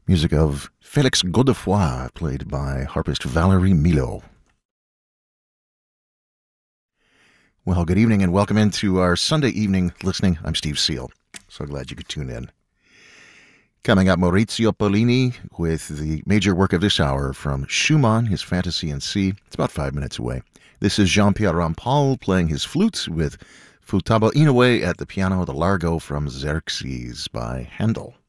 Music of Félix Godefroy, played by harpist Valerie Milo. Well, good evening and welcome into our Sunday evening listening. I'm Steve Seal. So glad you could tune in. Coming up, Maurizio Pollini with the major work of this hour from Schumann, his Fantasy in C. It's about 5 minutes away. This is Jean-Pierre Rampal playing his flute with Futaba Inoue at the piano, the Largo from Xerxes by Handel.